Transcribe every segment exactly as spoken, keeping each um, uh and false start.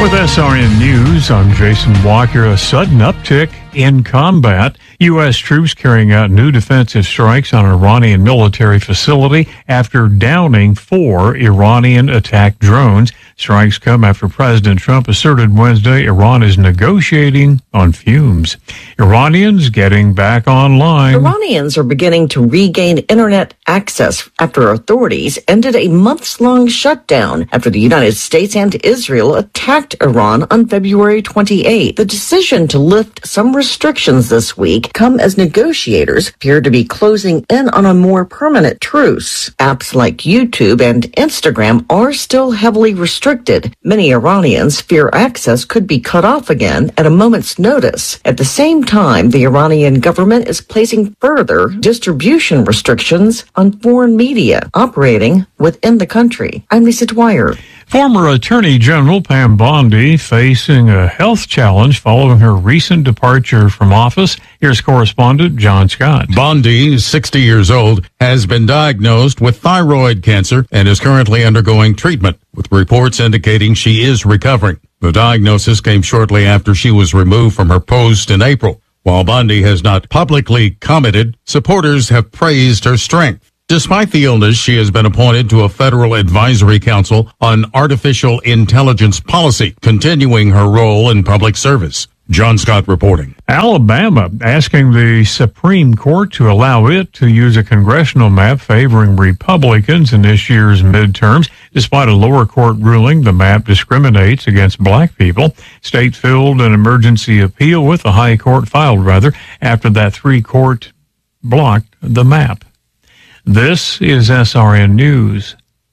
With S R N News, I'm Jason Walker. A sudden uptick in combat. U S troops carrying out new defensive strikes on an Iranian military facility after downing four Iranian attack drones. Strikes come after President Trump asserted Wednesday Iran is negotiating on fumes. Iranians getting back online. Iranians are beginning to regain internet access after authorities ended a months-long shutdown after the United States and Israel attacked Iran on February twenty-eighth. The decision to lift some restrictions this week come as negotiators appear to be closing in on a more permanent truce. Apps like YouTube and Instagram are still heavily restricted. Many Iranians fear access could be cut off again at a moment's notice. At the same time, the Iranian government is placing further distribution restrictions on foreign media operating within the country. I'm Lisa Dwyer. Former Attorney General Pam Bondi facing a health challenge following her recent departure from office. Here's correspondent John Scott. Bondi, sixty years old, has been diagnosed with thyroid cancer and is currently undergoing treatment, with reports indicating she is recovering. The diagnosis came shortly after she was removed from her post in April. While Bondi has not publicly commented, supporters have praised her strength. Despite the illness, she has been appointed to a federal advisory council on artificial intelligence policy, continuing her role in public service. John Scott reporting. Alabama asking the Supreme Court to allow it to use a congressional map favoring Republicans in this year's midterms. Despite a lower court ruling, the map discriminates against black people. State filed an emergency appeal with the high court, filed rather, after that three court blocked the map. This is S R N News.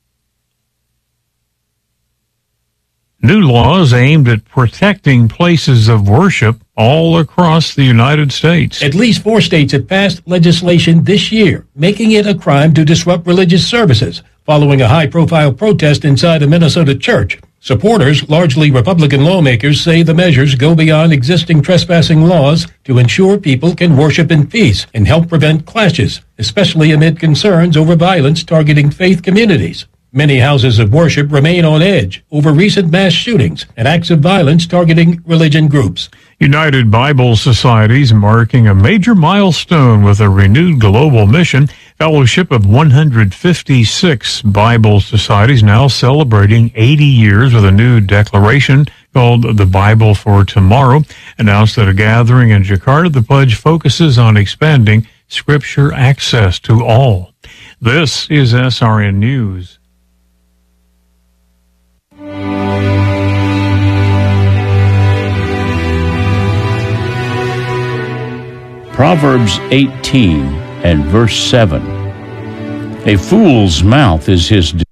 New laws aimed at protecting places of worship all across the United States. At least four states have passed legislation this year, making it a crime to disrupt religious services, following a high-profile protest inside a Minnesota church. Supporters, largely Republican lawmakers, say the measures go beyond existing trespassing laws to ensure people can worship in peace and help prevent clashes, especially amid concerns over violence targeting faith communities. Many houses of worship remain on edge over recent mass shootings and acts of violence targeting religion groups. United Bible Societies marking a major milestone with a renewed global mission. Fellowship of one hundred fifty-six Bible Societies now celebrating eighty years with a new declaration called The Bible for Tomorrow. Announced at a gathering in Jakarta, the pledge focuses on expanding Scripture access to all. This is S R N News. Proverbs eighteen and verse seven. A fool's mouth is his